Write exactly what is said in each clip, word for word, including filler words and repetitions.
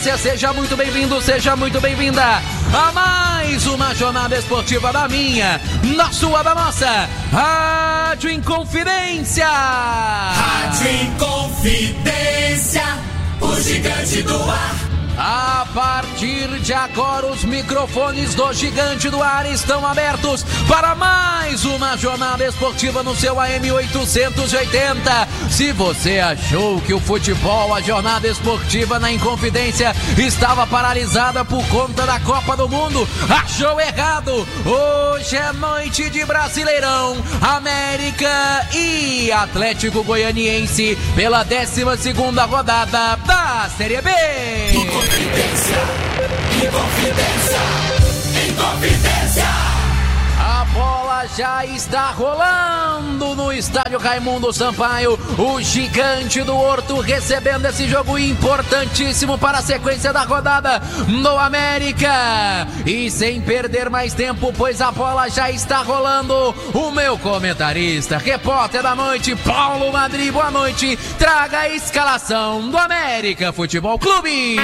Inconfidência, seja muito bem-vindo, seja muito bem-vinda a mais uma jornada esportiva da minha, na sua, da nossa Rádio Inconfidência. Rádio Inconfidência, o gigante do ar. A partir de agora, os microfones do Gigante do Ar estão abertos para mais uma jornada esportiva no seu A M oitocentos e oitenta. Se você achou que o futebol, a jornada esportiva na Inconfidência, estava paralisada por conta da Copa do Mundo, achou errado. Hoje é noite de Brasileirão, América e Atlético Goianiense pela décima segunda rodada da Série B. Inconfidência, Inconfidência, Inconfidência. A bola já está rolando no estádio Raimundo Sampaio. O Gigante do Horto recebendo esse jogo importantíssimo para a sequência da rodada no América. E sem perder mais tempo, pois a bola já está rolando, o meu comentarista, repórter da noite, Paulo Madri, boa noite. Traga a escalação do América Futebol Clube.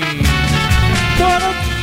Bora.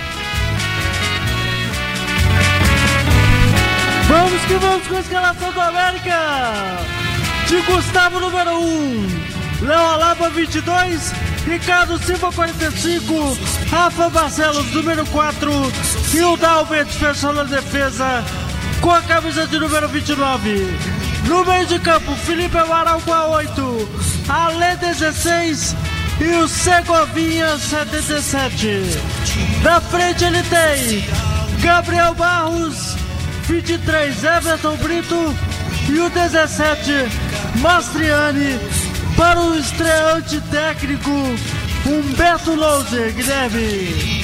Vamos que vamos com a escalação do América. De Gustavo, número um, Léo Alaba, vinte e dois, Ricardo Silva, quarenta e cinco, Rafa Barcelos, número quatro, e o Dalbert fechando a defesa com a camisa de número vinte e nove. No meio de campo, Felipe Amaral com a oito, Ale dezesseis e o Segovinha setenta e sete. Na frente ele tem Gabriel Barros, vinte e três, Everton Brito e o dezessete, Mastriani, para o estreante técnico Humberto Louser, Guilherme.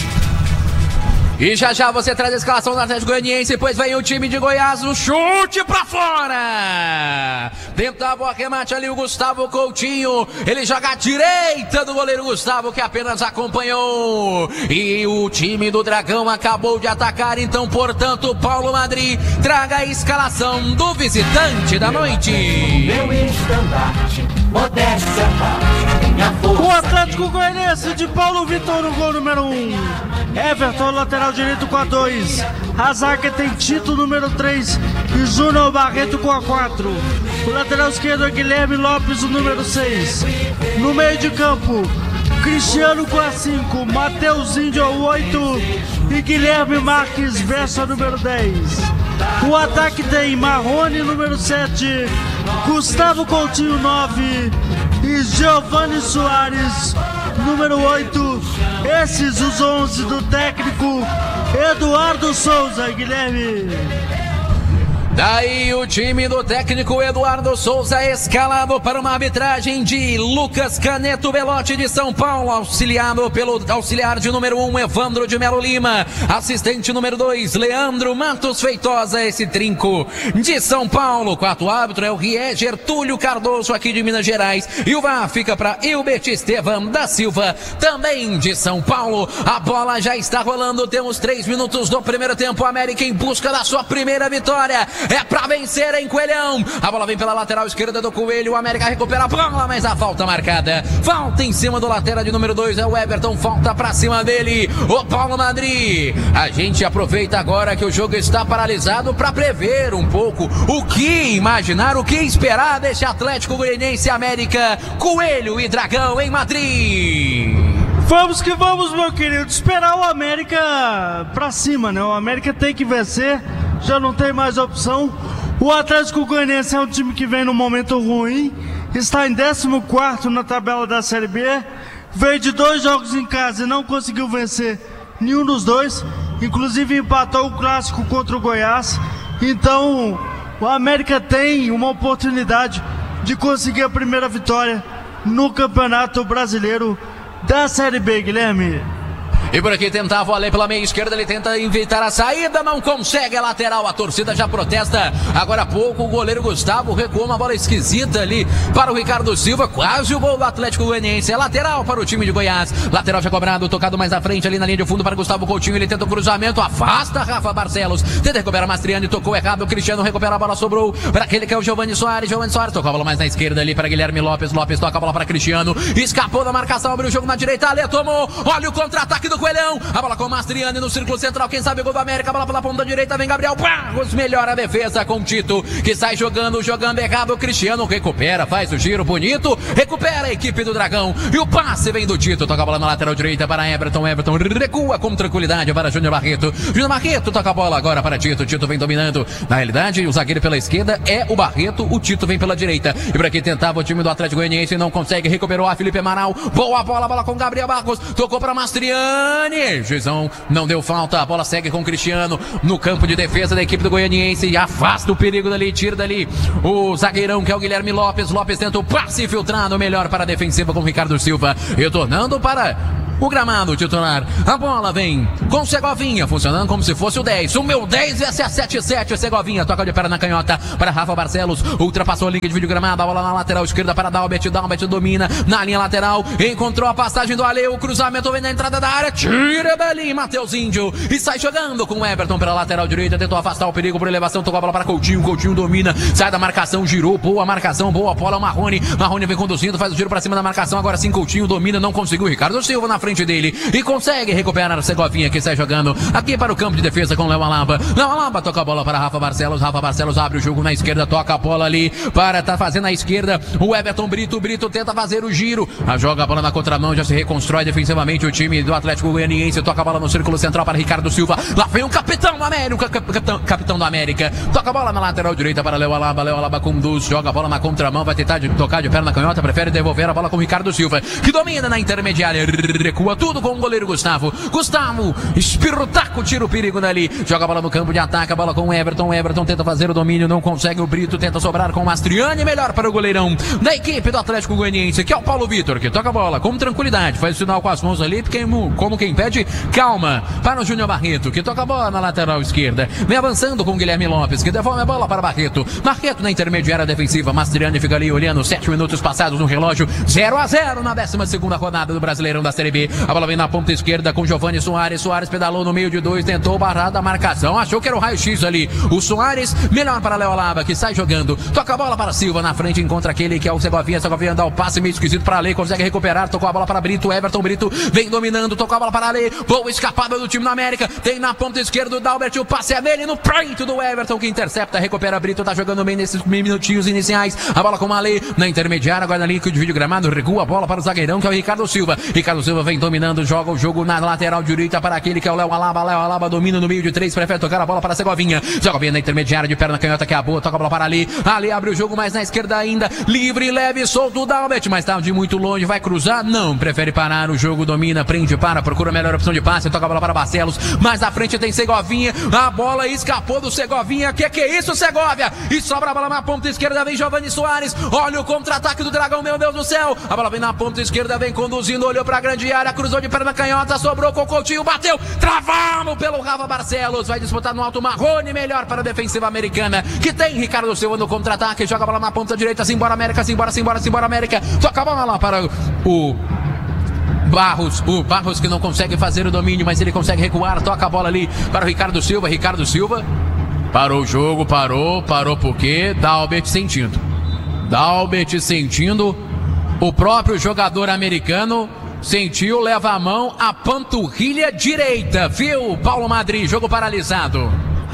E já já você traz a escalação do Atlético Goianiense, pois vem o time de Goiás, o chute pra fora. Tentava o arremate ali o Gustavo Coutinho, ele joga à direita do goleiro Gustavo, que apenas acompanhou. E o time do Dragão acabou de atacar, então, portanto, Paulo Madri, traga a escalação do visitante da noite. Meu estandarte, modéstia parte, minha força. O Atlético Goianiense de Paulo Vitor no gol número um, Everton, lateral direito, com a dois. A zaga tem Tito, número três, e Júnior Barreto com a quatro. O lateral esquerdo é Guilherme Lopes, o número seis. No meio de campo, Cristiano com a cinco, Matheus Índio, o oito, e Guilherme Marques, verso número dez. O ataque tem Marrone, número sete, Gustavo Coutinho, nove, e Giovanni Soares, número oito. Esses os onze do técnico Eduardo Souza, Guilherme. Daí o time do técnico Eduardo Souza, escalado para uma arbitragem de Lucas Caneto Belotti de São Paulo, auxiliado pelo auxiliar de número um, Evandro de Melo Lima, assistente número dois, Leandro Matos Feitosa, esse trinco de São Paulo. Quarto árbitro é o Rieger Túlio Cardoso, aqui de Minas Gerais, e o V A R fica para Hilbert Estevam da Silva, também de São Paulo. A bola já está rolando, temos três minutos do primeiro tempo, América em busca da sua primeira vitória. É pra vencer em Coelhão. A bola vem pela lateral esquerda do Coelho. O América recupera a bola, mas a falta marcada. Falta em cima do lateral de número dois. É o Everton. Falta pra cima dele. O Paulo Madri. A gente aproveita agora que o jogo está paralisado pra prever um pouco o que imaginar, o que esperar desse Atlético Goianiense, América, Coelho e Dragão em Madrid. Vamos que vamos, meu querido. Esperar o América pra cima, né? O América tem que vencer. Já não tem mais opção. O Atlético Goianiense é um time que vem num momento ruim, está em décimo quarto na tabela da Série B, veio de dois jogos em casa e não conseguiu vencer nenhum dos dois, inclusive empatou o clássico contra o Goiás. Então o América tem uma oportunidade de conseguir a primeira vitória no Campeonato Brasileiro da Série B, Guilherme. E por aqui tentava o Ale pela meia esquerda, ele tenta evitar a saída, não consegue, a lateral, a torcida já protesta. Agora há pouco o goleiro Gustavo recuou uma bola esquisita ali para o Ricardo Silva, quase o gol do Atlético Goianiense. É lateral para o time de Goiás, lateral já cobrado, tocado mais à frente ali na linha de fundo para Gustavo Coutinho, ele tenta o cruzamento, afasta Rafa Barcelos, tenta recuperar Mastriani, tocou errado, o Cristiano recupera a bola, sobrou para aquele que é o Giovani Soares, Giovani Soares tocou a bola mais na esquerda ali para Guilherme Lopes, Lopes toca a bola para Cristiano, escapou da marcação, abriu o jogo na direita, Ale tomou, olha o contra-ataque do Coelhão, a bola com Mastriani no círculo central, quem sabe o gol do América, a bola pela ponta direita, vem Gabriel Barros, melhora a defesa com Tito, que sai jogando, jogando errado, o Cristiano recupera, faz o giro bonito, recupera a equipe do Dragão, e o passe vem do Tito, toca a bola na lateral direita para Everton, Everton recua com tranquilidade para Júnior Barreto, Júnior Barreto toca a bola agora para Tito, Tito vem dominando, na realidade o zagueiro pela esquerda é o Barreto, o Tito vem pela direita, e por aqui tentava o time do Atlético Goianiense, não consegue, recuperou a Felipe Amaral, boa bola, bola com Gabriel Barros, tocou para Mastriani, Juizão não deu falta, a bola segue com o Cristiano no campo de defesa da equipe do Goianiense e afasta o perigo dali, tira dali o zagueirão que é o Guilherme Lopes, Lopes tenta o passe filtrado, melhor para a defensiva com o Ricardo Silva, retornando para o gramado titular, a bola vem com Segovinha, funcionando como se fosse o dez, o meu dez, esse é sete sete, Segovinha, toca de perna na canhota para Rafa Barcelos, ultrapassou a linha de vídeo gramado, a bola na lateral esquerda para Dalbert, Dalbert domina na linha lateral, encontrou a passagem do Ale, o cruzamento vem na entrada da área, tira dali Matheus Índio e sai jogando com o Everton pela lateral direita, tentou afastar o perigo por elevação, tocou a bola para Coutinho, Coutinho domina, sai da marcação, girou, boa marcação, boa bola, o Marrone, Marrone vem conduzindo, faz o giro para cima da marcação, agora sim Coutinho domina, não conseguiu, Ricardo Silva na frente dele e consegue recuperar a Segovinha que sai jogando aqui para o campo de defesa com Léo Alaba, Léo Alaba toca a bola para Rafa Barcelos, Rafa Barcelos abre o jogo na esquerda, toca a bola ali para tá fazendo a esquerda, o Everton Brito, Brito tenta fazer o giro, a joga a bola na contramão, já se reconstrói defensivamente o time do Atlético Goianiense, toca a bola no círculo central para Ricardo Silva, lá vem o capitão do América, capitão, capitão do América, toca a bola na lateral direita para Léo Alaba, Léo Alaba conduz, joga a bola na contramão, vai tentar de, tocar de perna na canhota, prefere devolver a bola com Ricardo Silva, que domina na intermediária, recua tudo com o goleiro Gustavo, Gustavo, espirutaco, tira o perigo dali, joga a bola no campo de ataque, a bola com o Everton, o Everton tenta fazer o domínio, não consegue, o Brito tenta sobrar com o Mastriani, melhor para o goleirão da equipe do Atlético Goianiense, que é o Paulo Vitor, que toca a bola com tranquilidade, faz o sinal com as mãos ali, porque, como quem pede, calma, para o Júnior Barreto, que toca a bola na lateral esquerda, vem avançando com o Guilherme Lopes, que devolve a bola para Barreto, Barreto na intermediária defensiva, Mastriani fica ali olhando, sete minutos passados no relógio, zero a zero na décima segunda rodada do Brasileirão da Série B, a bola vem na ponta esquerda com Giovani Soares, Soares pedalou no meio de dois, tentou barrar da marcação, achou que era o raio-x ali, o Soares, melhor para Léo Alaba, que sai jogando, toca a bola para Silva, na frente encontra aquele que é o Segovinha, Segovinha dá o passe meio esquisito para Ale, consegue recuperar, tocou a bola para Brito, Everton Brito, vem dominando, tocou a bola para Ale, boa escapada do time do América, tem na ponta esquerda o Dalbert, o passe é dele, no peito do Everton, que intercepta, recupera Brito, tá jogando bem nesses minutinhos iniciais, a bola com o Ale, na intermediária, agora na linha de vídeo gramado, recua a bola para o zagueirão, que é o Ricardo Silva, Ricardo Silva vem dominando, joga o jogo na lateral direita para aquele que é o Léo Alaba, Léo Alaba domina no meio de três, prefere tocar a bola para Segovinha, Segovinha na intermediária de perna canhota, que é a boa, toca a bola para Ali, Ali abre o jogo mais na esquerda ainda, livre, leve, solto o Dalbert, mas tá de muito longe, vai cruzar, não, prefere parar o jogo, domina, prende, para, procura a melhor opção de passe, toca a bola para Barcelos, mais na frente tem Segovinha, a bola escapou do Segovinha, que que é isso, Segovia, e sobra a bola na ponta esquerda, vem Giovani Soares, olha o contra-ataque do Dragão, meu Deus do céu, a bola vem na ponta esquerda, vem conduzindo, olhou pra grande área, cruzou de perna canhota, sobrou com o Coutinho, bateu, travado pelo Rafa Barcelos, vai disputar no alto Marrone, melhor para a defensiva americana, que tem Ricardo Silva no contra-ataque, joga a bola na ponta direita, simbora América, simbora, simbora, simbora América, toca a bola lá para o Barros, o Barros que não consegue fazer o domínio, mas ele consegue recuar, toca a bola ali para o Ricardo Silva, Ricardo Silva, parou o jogo, parou, parou por quê? Dalbert sentindo, Dalbert sentindo, o próprio jogador americano sentiu, leva a mão, a panturrilha direita, viu, Paulo Madri, jogo paralisado.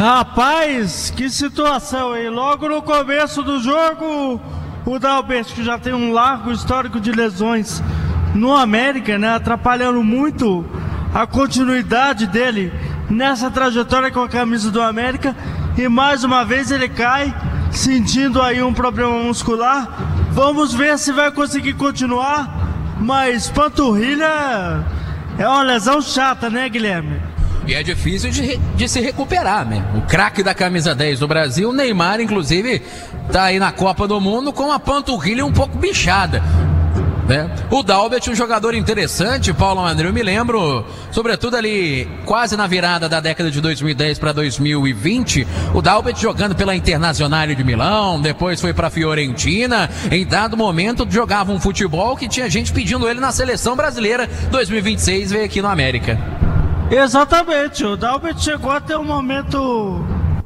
Rapaz, que situação, hein? Logo no começo do jogo, o Dalbert, que já tem um largo histórico de lesões no América, né? Atrapalhando muito a continuidade dele nessa trajetória com a camisa do América. E mais uma vez ele cai, sentindo aí um problema muscular. Vamos ver se vai conseguir continuar. Mas panturrilha é uma lesão chata, né, Guilherme? E é difícil de, de se recuperar, né? O craque da camisa dez do Brasil, Neymar, inclusive, tá aí na Copa do Mundo com a panturrilha um pouco bichada. né? O Dalbert, um jogador interessante, Paulo André, eu me lembro, sobretudo ali, quase na virada da década de dois mil e dez para dois mil e vinte, o Dalbert jogando pela Internazionale de Milão, depois foi para Fiorentina, em dado momento jogava um futebol que tinha gente pedindo ele na seleção brasileira. Dois mil e vinte e seis veio aqui no América. Exatamente, o Dalbert chegou a ter um momento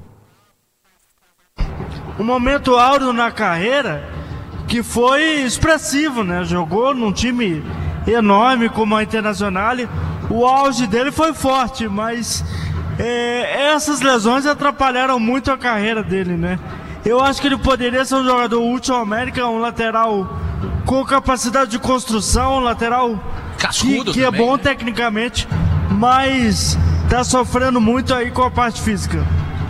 um momento áureo na carreira que foi expressivo, né? Jogou num time enorme como a Internazionale. O auge dele foi forte, mas é, essas lesões atrapalharam muito a carreira dele, né? Eu acho que ele poderia ser um jogador útil ao América, um lateral com capacidade de construção, um lateral Cascudo que, que também, é bom, né? Tecnicamente, mas tá sofrendo muito aí com a parte física.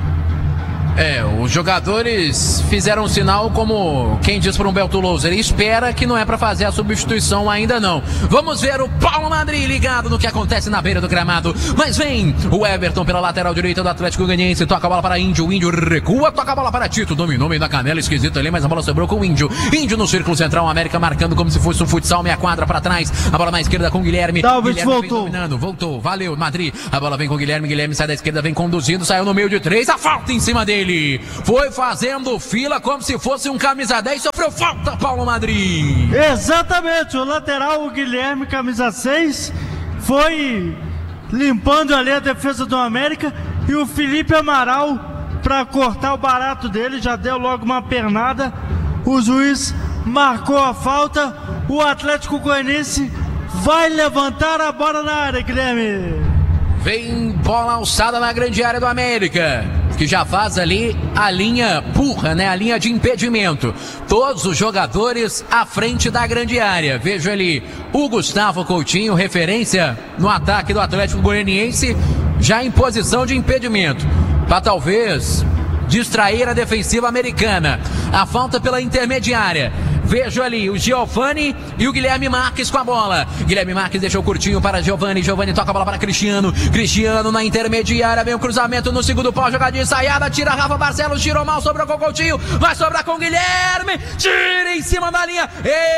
É, os jogadores fizeram um sinal como quem diz para um Humberto Lousa, ele espera que não é para fazer a substituição ainda não. Vamos ver o Paulo Madrid ligado no que acontece na beira do gramado, mas vem o Everton pela lateral direita do Atlético Goianiense, toca a bola para Índio, o Índio recua, toca a bola para Tito, dominou meio da canela, esquisito ali, mas a bola sobrou com o Índio, Índio no círculo central, América marcando como se fosse um futsal, meia quadra para trás, a bola na esquerda com o Guilherme, Dalbert Guilherme voltou. dominando, voltou, valeu Madrid, a bola vem com o Guilherme, Guilherme sai da esquerda, vem conduzindo, saiu no meio de três, a falta em cima dele. Foi fazendo fila como se fosse um camisa dez, sofreu falta, Paulo Madrid. Exatamente, o lateral, o Guilherme, camisa seis, foi limpando ali a defesa do América, e o Felipe Amaral, para cortar o barato dele, já deu logo uma pernada. O juiz marcou a falta, o Atlético Goianiense vai levantar a bola na área, Guilherme. Vem bola alçada na grande área do América, que já faz ali a linha purra, né? A linha de impedimento. Todos os jogadores à frente da grande área. Vejo ali o Gustavo Coutinho, referência no ataque do Atlético Goianiense, já em posição de impedimento, para talvez distrair a defensiva americana. A falta pela intermediária. Vejo ali o Giovani e o Guilherme Marques com a bola. Guilherme Marques deixou curtinho para Giovani. Giovani toca a bola para Cristiano. Cristiano na intermediária. Vem o cruzamento no segundo pau. Jogadinha ensaiada. Tira Rafa Barcelos. Tirou mal. Sobrou com o Coutinho. Vai sobrar com o Guilherme. Tira em cima da linha.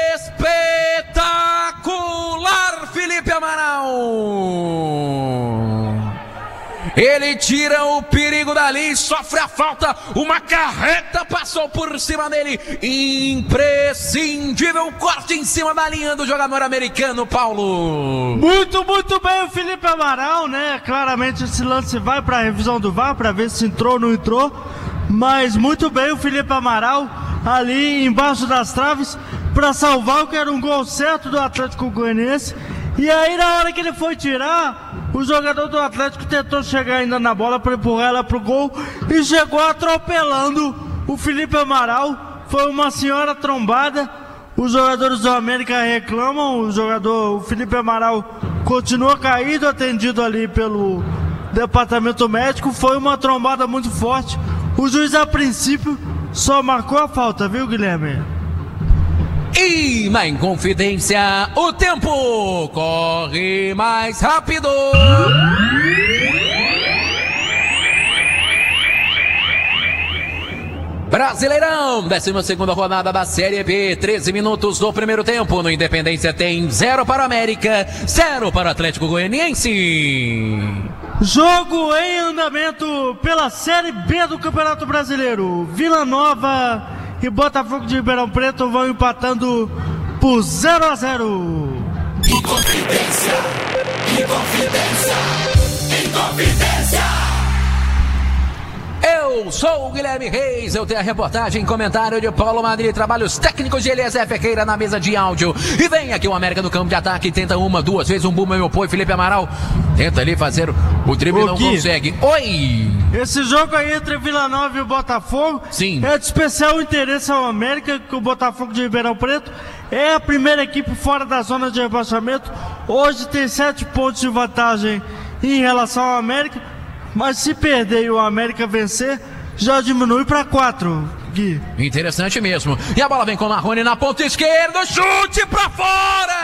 Espetacular, Felipe Amaral. Ele tira o perigo dali, sofre a falta, uma carreta passou por cima dele, imprescindível, corte em cima da linha do jogador americano, Paulo. Muito, muito bem o Felipe Amaral, né? Claramente esse lance vai para a revisão do V A R, para ver se entrou ou não entrou, mas muito bem o Felipe Amaral, ali embaixo das traves, para salvar o que era um gol certo do Atlético Goianiense. E aí na hora que ele foi tirar, o jogador do Atlético tentou chegar ainda na bola para empurrar ela pro gol e chegou atropelando o Felipe Amaral. Foi uma senhora trombada. Os jogadores do América reclamam, o jogador, o Felipe Amaral, continua caído, atendido ali pelo departamento médico. Foi uma trombada muito forte. O juiz a princípio só marcou a falta, viu, Guilherme? E na Inconfidência, o tempo corre mais rápido. Brasileirão, décima segunda rodada da Série B, treze minutos do primeiro tempo. No Independência tem zero para o América, zero para o Atlético Goianiense. Jogo em andamento pela Série B do Campeonato Brasileiro. Vila Nova e Botafogo de Ribeirão Preto vão empatando por zero a zero. Inconfidência, Inconfidência, Inconfidência. Eu sou o Guilherme Reis, eu tenho a reportagem, comentário de Paulo Madrid, trabalhos técnicos de Eliezer Ferreira na mesa de áudio. E vem aqui o América no campo de ataque, tenta uma, duas vezes, um boom, meu apoio, Felipe Amaral tenta ali fazer o drible, não consegue. Oi! Esse jogo aí entre Vila Nova e o Botafogo, sim, é de especial interesse ao América, que o Botafogo de Ribeirão Preto é a primeira equipe fora da zona de rebaixamento. Hoje tem sete pontos de vantagem em relação ao América. Mas se perder e o América vencer, já diminui para quatro, Gui. Interessante mesmo. E a bola vem com o Marrone na ponta esquerda, chute para fora!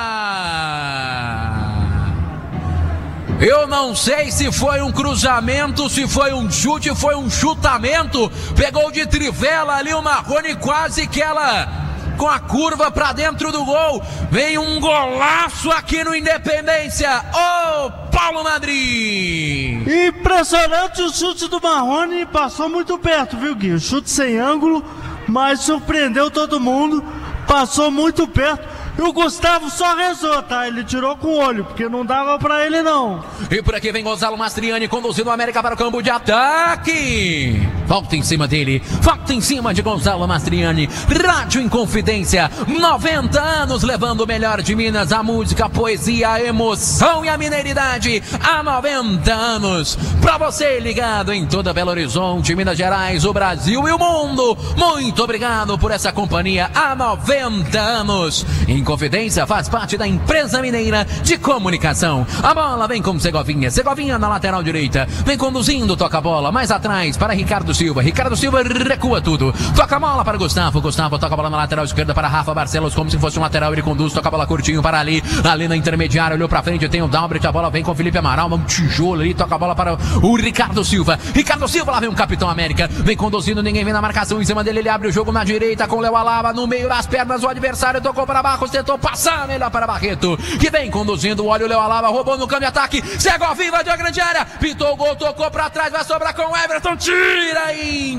Eu não sei se foi um cruzamento, se foi um chute, foi um chutamento. Pegou de trivela ali o Marrone, quase que ela com a curva pra dentro do gol. Vem um golaço aqui no Independência. Ô, oh, Paulo Madrid! Impressionante o chute do Marrone, passou muito perto, viu, Gui? O chute sem ângulo, mas surpreendeu todo mundo, passou muito perto. E o Gustavo só rezou, tá? Ele tirou com o olho, porque não dava pra ele, não. E por aqui vem Gonzalo Mastriani conduzindo o América para o campo de ataque. Falta em cima dele, falta em cima de Gonzalo Mastriani. Rádio Inconfidência, noventa anos levando o melhor de Minas, a música, a poesia, a emoção e a mineiridade. Há noventa anos, pra você ligado em toda Belo Horizonte, Minas Gerais, o Brasil e o mundo. Muito obrigado por essa companhia há noventa anos. Inconfidência faz parte da empresa mineira de comunicação. A bola vem com Segovinha. Segovinha na lateral direita. Vem conduzindo, toca a bola. Mais atrás para Ricardo Silva. Ricardo Silva recua tudo. Toca a bola para Gustavo. Gustavo toca a bola na lateral esquerda para Rafa Barcelos. Como se fosse um lateral, ele conduz. Toca a bola curtinho para ali. Ali na intermediária, olhou para frente. Tem o Dalbert. A bola vem com Felipe Amaral. Um tijolo ali. Toca a bola para o Ricardo Silva. Ricardo Silva, lá vem o Capitão América. Vem conduzindo, ninguém vem na marcação em cima dele. Ele abre o jogo na direita com Léo Alaba. No meio das pernas, o adversário tocou para Barros. Tentou passar melhor para Barreto, que vem conduzindo. Olha o Léo Alaba, roubou no campo de ataque. Segovinha invadiu a grande área, pintou o gol, tocou para trás, vai sobrar com o Everton. Tira,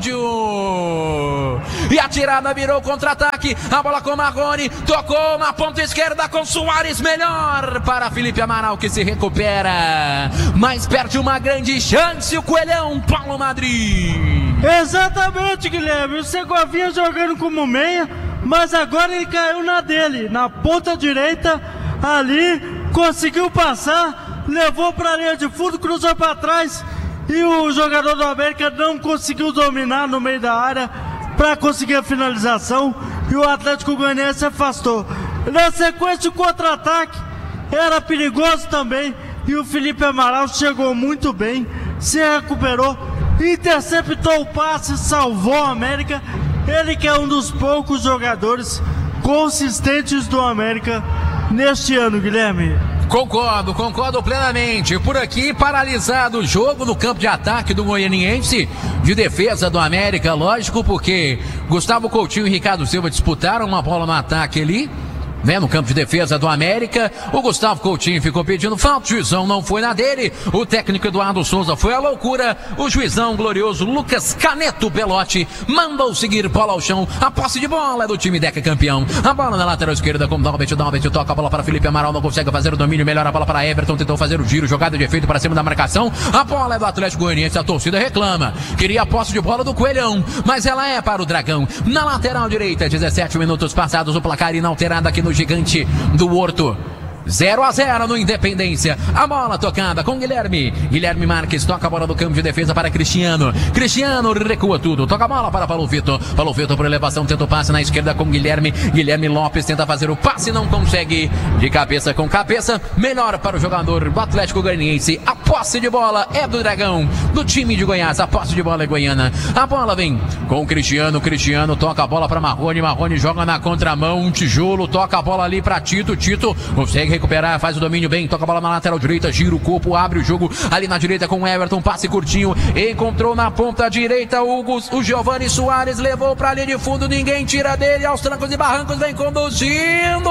Índio! E a tirada virou contra-ataque. A bola com Marrone, tocou na ponta esquerda com Soares. Melhor para Felipe Amaral, que se recupera, mas perde uma grande chance o Coelhão, Paulo Madrid. Exatamente, Guilherme. O Segovinha jogando como meia, mas agora ele caiu na dele, na ponta direita, ali, conseguiu passar, levou para a linha de fundo, cruzou para trás, e o jogador do América não conseguiu dominar no meio da área para conseguir a finalização, e o Atlético Goianiense afastou. Na sequência, o contra-ataque era perigoso também, e o Felipe Amaral chegou muito bem, se recuperou, interceptou o passe, salvou a América. Ele que é um dos poucos jogadores consistentes do América neste ano, Guilherme. Concordo, concordo plenamente. Por aqui, paralisado o jogo no campo de ataque do Goianiense, de defesa do América, lógico, porque Gustavo Coutinho e Ricardo Silva disputaram uma bola no ataque ali, né, no campo de defesa do América. O Gustavo Coutinho ficou pedindo falta, o juizão não foi na dele. O técnico Eduardo Souza foi à loucura. O juizão glorioso Lucas Caneto Belotti mandou seguir bola ao chão. A posse de bola é do time Deca campeão. A bola na lateral esquerda com Dalbert. Dalbert toca a bola para Felipe Amaral, não consegue fazer o domínio, melhora a bola para Everton, tentou fazer o giro, jogada de efeito para cima da marcação. A bola é do Atlético Goianiense, a torcida reclama. Queria a posse de bola do Coelhão, mas ela é para o Dragão. Na lateral direita, dezessete minutos passados, o placar inalterado aqui no Gigante do Horto. zero a zero no Independência. A bola tocada com Guilherme. Guilherme Marques toca a bola do campo de defesa para Cristiano. Cristiano recua tudo. Toca a bola para Paulo Vitor. Paulo Vitor por elevação tenta o passe na esquerda com Guilherme. Guilherme Lopes tenta fazer o passe, não consegue. De cabeça com cabeça. Melhor para o jogador do Atlético Goianiense. A posse de bola é do Dragão, do time de Goiás. A posse de bola é goiana. A bola vem com o Cristiano. Cristiano toca a bola para Marrone. Marrone joga na contramão. Um tijolo. Toca a bola ali para Tito. Tito consegue recuperar, faz o domínio bem, toca a bola na lateral direita, gira o corpo, abre o jogo ali na direita com o Everton, passe curtinho, encontrou na ponta direita o, o Giovanni Soares, levou pra linha de fundo, ninguém tira dele, aos trancos e barrancos, vem conduzindo,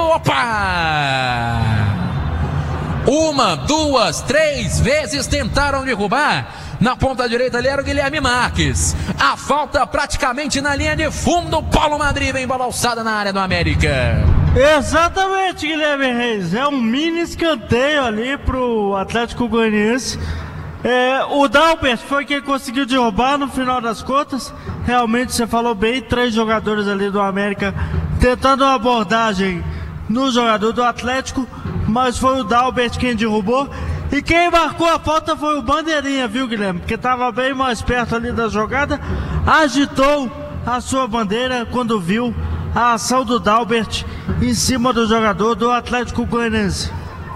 opa! Uma, duas, três vezes tentaram derrubar. Na ponta direita ali era o Guilherme Marques. A falta praticamente na linha de fundo. Paulo Madrid vem bola alçada na área do América. Exatamente, Guilherme Reis. É um mini escanteio ali pro Atlético Goianiense. É, o Dalbert foi quem conseguiu derrubar no final das contas. Realmente você falou bem, três jogadores ali do América tentando uma abordagem no jogador do Atlético, mas foi o Dalbert quem derrubou. E quem marcou a falta foi o Bandeirinha, viu, Guilherme? Porque estava bem mais perto ali da jogada. Agitou a sua bandeira quando viu a ação do Dalbert em cima do jogador do Atlético Goianiense.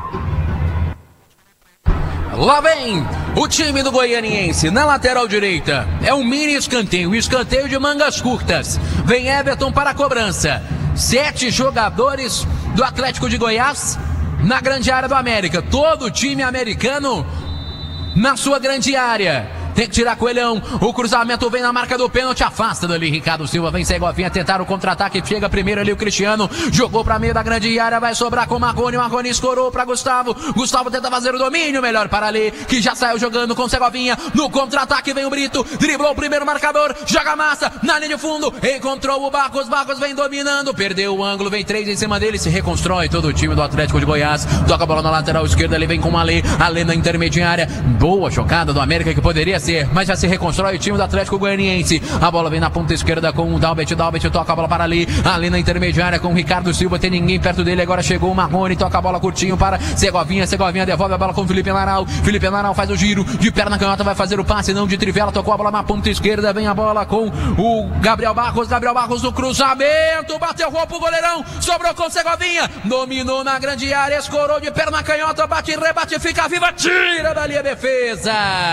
Lá vem o time do Goianiense na lateral direita. É um mini escanteio, escanteio de mangas curtas. Vem Everton para a cobrança. Sete jogadores do Atlético de Goiás na grande área do América. Todo o time americano na sua grande área. tem que tirar Coelhão, o cruzamento vem na marca do pênalti, afasta dali, Ricardo Silva, vem Segovinha, tentar o contra-ataque, chega primeiro ali o Cristiano, jogou pra meio da grande área, vai sobrar com o Marconi, Marconi escorou pra Gustavo, Gustavo tenta fazer o domínio, melhor para ali, que já saiu jogando com Segovinha, no contra-ataque vem o Brito, driblou o primeiro marcador, joga massa, na linha de fundo, encontrou o Barcos, Barcos vem dominando, perdeu o ângulo, vem três em cima dele, se reconstrói todo o time do Atlético de Goiás, toca a bola na lateral esquerda, ele vem com o Ale, Ale na intermediária, boa jogada do América que poderia ser, mas já se reconstrói o time do Atlético Goianiense, a bola vem na ponta esquerda com o Dalbert, Dalbert toca a bola para ali, ali na intermediária com o Ricardo Silva, tem ninguém perto dele, agora chegou o Marrone, toca a bola curtinho para Segovinha, Segovinha devolve a bola com o Felipe Amaral, Felipe Amaral faz o giro, de perna canhota vai fazer o passe, não de trivela, tocou a bola na ponta esquerda, vem a bola com o Gabriel Barros, Gabriel Barros no cruzamento, bateu o pro goleirão, sobrou com Segovinha, dominou na grande área, escorou de perna canhota, bate, rebate, fica viva, tira dali a defesa,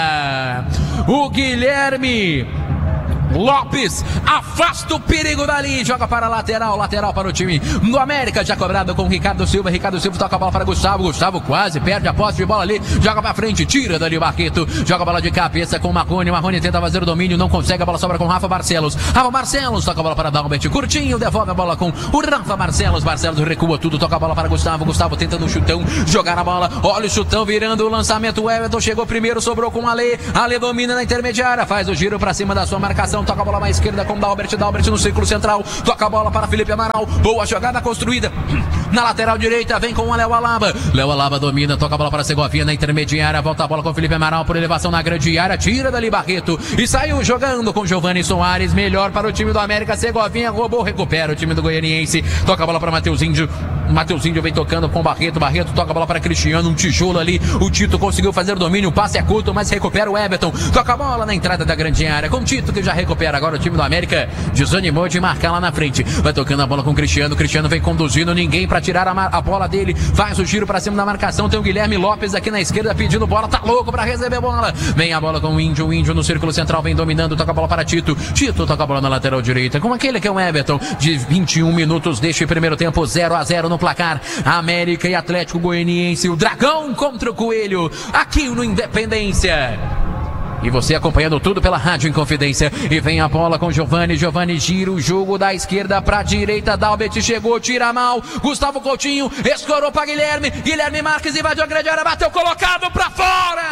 o Guilherme Lopes afasta o perigo dali, joga para a lateral, lateral para o time do América, já cobrado com o Ricardo Silva, Ricardo Silva toca a bola para Gustavo, Gustavo quase perde a posse de bola ali, joga para frente, tira dali o Barreto, joga a bola de cabeça com o Marrone, Marrone tenta fazer o domínio, não consegue, a bola sobra com o Rafa Barcelos, Rafa Barcelos toca a bola para Dalbert, curtinho, devolve a bola com o Rafa Barcelos, Barcelos recua tudo, toca a bola para Gustavo, Gustavo tenta no chutão, jogar a bola, olha o chutão virando o lançamento, o Everton chegou primeiro, sobrou com o Ale, Ale domina na intermediária, faz o giro para cima da sua marcação, toca a bola mais esquerda com Dalbert, Dalbert no círculo central, toca a bola para Felipe Amaral, boa jogada construída, na lateral direita, vem com o Léo Alaba, Léo Alaba domina, toca a bola para Segovinha na intermediária, volta a bola com o Felipe Amaral por elevação na grande área, tira dali Barreto, e saiu jogando com Giovani Soares, melhor para o time do América, Segovinha roubou, recupera o time do Goianiense, toca a bola para Matheus Índio, Matheus Índio vem tocando com Barreto, Barreto toca a bola para Cristiano, um tijolo ali, o Tito conseguiu fazer o domínio, o passe é curto, mas recupera o Everton, toca a bola na entrada da grande área, com o Tito que já recupera agora o time do América, desanimou de marcar lá na frente, vai tocando a bola com o Cristiano, Cristiano vem conduzindo, ninguém para tirar a, a bola dele, faz o giro para cima da marcação, tem o Guilherme Lopes aqui na esquerda pedindo bola, tá louco para receber bola, vem a bola com o Índio, o Índio no círculo central vem dominando, toca a bola para Tito, Tito toca a bola na lateral direita, com aquele que é o Everton, de vinte e um minutos deste primeiro tempo, zero a zero no placar, América e Atlético Goianiense, o Dragão contra o Coelho, aqui no Independência. E você acompanhando tudo pela Rádio Inconfidência. E vem a bola com Giovani. Giovani gira o jogo da esquerda para a direita. Dalbert chegou, tira mal. Gustavo Coutinho escorou para Guilherme. Guilherme Marques invadiu a grande área. Bateu colocado para fora.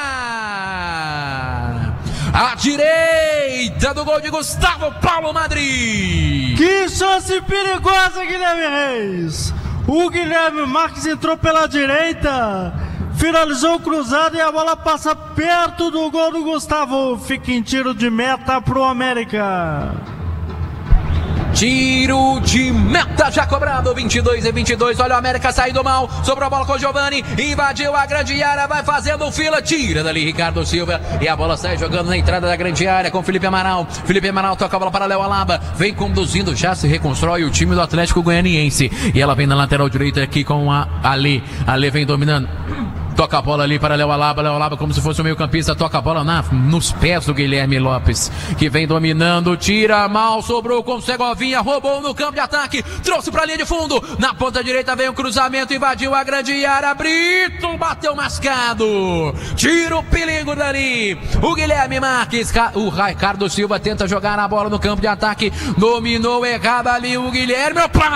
A direita do gol de Gustavo Paulo Madrid. Que chance perigosa, Guilherme Reis. O Guilherme Marques entrou pela direita, finalizou o cruzado e a bola passa perto do gol do Gustavo. Fica em tiro de meta pro América. Tiro de meta já cobrado, vinte e dois e vinte e dois, olha o América saindo mal, sobrou a bola com o Giovani, invadiu a grande área, vai fazendo fila, tira dali Ricardo Silva, e a bola sai jogando na entrada da grande área com Felipe Amaral, Felipe Amaral toca a bola para Léo Alaba, vem conduzindo, já se reconstrói o time do Atlético Goianiense, e ela vem na lateral direita aqui com a Ale, Ale vem dominando, toca a bola ali para Léo Alaba, Léo Alaba como se fosse o meio campista, toca a bola na, nos pés do Guilherme Lopes, que vem dominando, tira mal, sobrou com Segovinha, roubou no campo de ataque, trouxe para a linha de fundo, na ponta direita vem o cruzamento, invadiu a grande área, Brito bateu mascado, tira o perigo dali, o Guilherme Marques, o Ricardo Silva tenta jogar a bola no campo de ataque, dominou errado ali o Guilherme,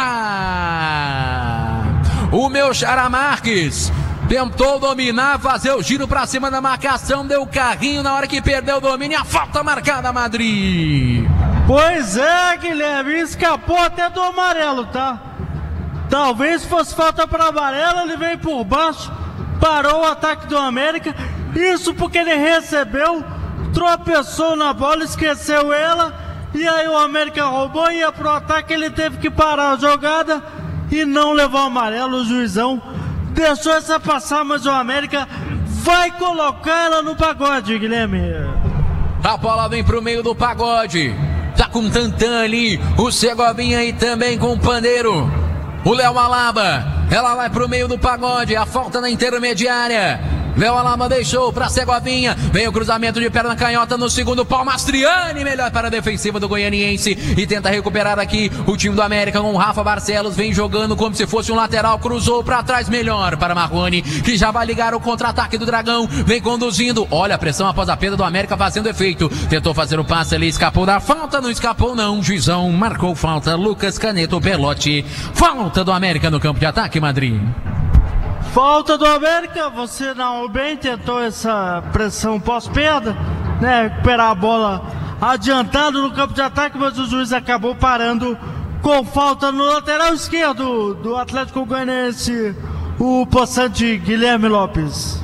opa! O meu Xará Marques tentou dominar, fazer o giro pra cima da marcação, deu carrinho na hora que perdeu o domínio, a falta marcada Madrid. Pois é, Guilherme, escapou até do amarelo, tá? Talvez fosse falta para amarelo, ele veio por baixo, parou o ataque do América, isso porque ele recebeu, tropeçou na bola, esqueceu ela, e aí o América roubou, ia pro ataque, ele teve que parar a jogada e não levou amarelo, o juizão deixou essa passar, mas o América vai colocar ela no pagode, Guilherme. A bola vem pro meio do pagode, tá com o Tantan ali, o Segovinha aí também com o Pandeiro, o Léo Alaba, ela vai pro meio do pagode, a falta na intermediária, Léo Alaba deixou pra Segovinha. Vem o cruzamento de perna canhota no segundo pau. Mastriani, melhor para a defensiva do Goianiense. E tenta recuperar aqui o time do América com o Rafa Barcelos. Vem jogando como se fosse um lateral. Cruzou pra trás, melhor para Marrone, que já vai ligar o contra-ataque do Dragão. Vem conduzindo. Olha a pressão após a perda do América fazendo efeito. Tentou fazer o passe ali, escapou da falta. Não escapou não. Juizão marcou falta. Lucas Caneto Belotti. Falta do América no campo de ataque, Madrid. Falta do América, você não bem tentou essa pressão pós-perda, né? Recuperar a bola adiantado no campo de ataque, mas o juiz acabou parando com falta no lateral esquerdo do Atlético Goianiense, o possante Guilherme Lopes.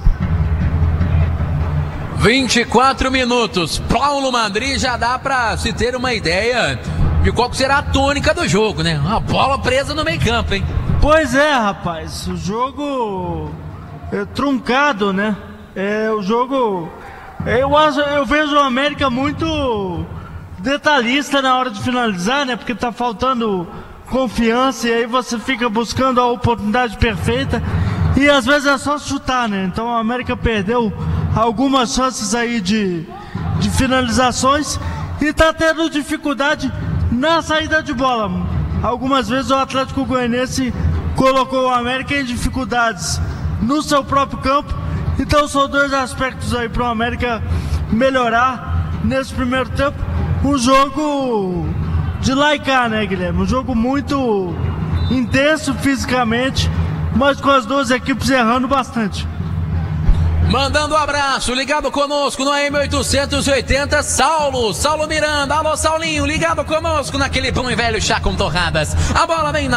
vinte e quatro minutos. Paulo Madrid, já dá pra se ter uma ideia de qual será a tônica do jogo, né? Uma bola presa no meio campo, hein? Pois é, rapaz, o jogo é truncado, né? É o jogo. Eu, acho, eu vejo o América muito detalhista na hora de finalizar, né? Porque tá faltando confiança e aí você fica buscando a oportunidade perfeita e às vezes é só chutar, né? Então o América perdeu algumas chances aí de, de finalizações e tá tendo dificuldade na saída de bola. Algumas vezes o Atlético Goianiense colocou o América em dificuldades no seu próprio campo. Então são dois aspectos aí para o América melhorar nesse primeiro tempo. Um jogo de lá e cá, né, Guilherme? Um jogo muito intenso fisicamente, mas com as duas equipes errando bastante. Mandando um abraço, ligado conosco no A M oitocentos e oitenta, Saulo, Saulo Miranda. Alô, Saulinho, ligado conosco naquele bom e velho chá com torradas. A bola vem na